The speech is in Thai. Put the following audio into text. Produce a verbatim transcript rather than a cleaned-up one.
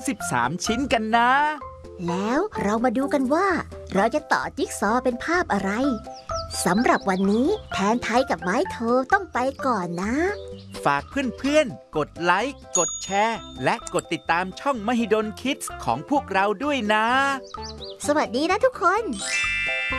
สิบสามชิ้นกันนะแล้วเรามาดูกันว่าเราจะต่อจิ๊กซอว์เป็นภาพอะไรสำหรับวันนี้แทนไทยกับไม้โทต้องไปก่อนนะฝากเพื่อนๆกดไลค์กดแชร์และกดติดตามช่องมหิดลคิดส์ของพวกเราด้วยนะสวัสดีนะทุกคน